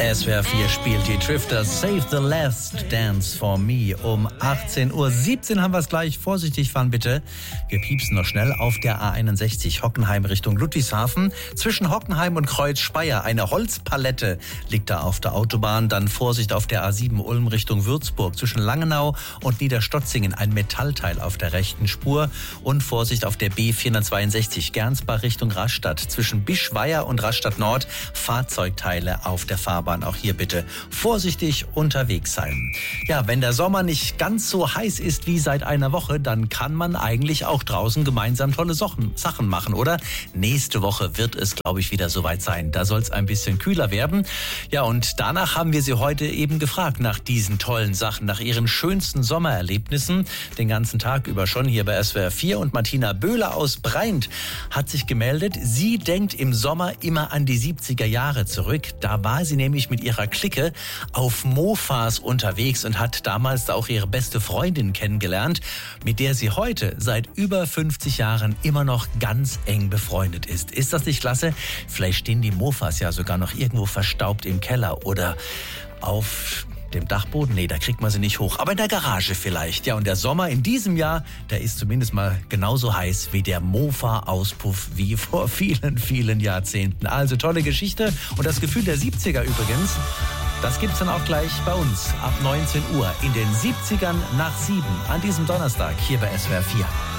SWR 4 spielt die Drifters Save the Last Dance for Me. Um 18:17 Uhr haben wir es gleich. Vorsichtig fahren bitte. Wir piepsen noch schnell auf der A61 Hockenheim Richtung Ludwigshafen. Zwischen Hockenheim und Kreuz-Speyer eine Holzpalette liegt da auf der Autobahn. Dann Vorsicht auf der A7 Ulm Richtung Würzburg. Zwischen Langenau und Niederstotzingen ein Metallteil auf der rechten Spur. Und Vorsicht auf der B462 Gernsbach Richtung Rastatt. Zwischen Bischweier und Rastatt Nord Fahrzeugteile auf der Fahrbahn. Auch hier bitte vorsichtig unterwegs sein. Ja, wenn der Sommer nicht ganz so heiß ist wie seit einer Woche, dann kann man eigentlich auch draußen gemeinsam tolle Sachen machen, oder? Nächste Woche wird es, glaube ich, wieder soweit sein. Da soll es ein bisschen kühler werden. Ja, und danach haben wir Sie heute eben gefragt nach diesen tollen Sachen, nach Ihren schönsten Sommererlebnissen. Den ganzen Tag über schon hier bei SWR 4. Und Martina Böhler aus Breint hat sich gemeldet. Sie denkt im Sommer immer an die 70er Jahre zurück. Da war sie nämlich mit ihrer Clique auf Mofas unterwegs und hat damals auch ihre beste Freundin kennengelernt, mit der sie heute seit über 50 Jahren immer noch ganz eng befreundet ist. Ist das nicht klasse? Vielleicht stehen die Mofas ja sogar noch irgendwo verstaubt im Keller oder auf dem Dachboden. Nee, da kriegt man sie nicht hoch. Aber in der Garage vielleicht. Ja, und der Sommer in diesem Jahr, der ist zumindest mal genauso heiß wie der Mofa-Auspuff wie vor vielen, vielen Jahrzehnten. Also tolle Geschichte. Und das Gefühl der 70er übrigens, das gibt's dann auch gleich bei uns ab 19 Uhr in den 70ern nach 7 an diesem Donnerstag hier bei SWR 4.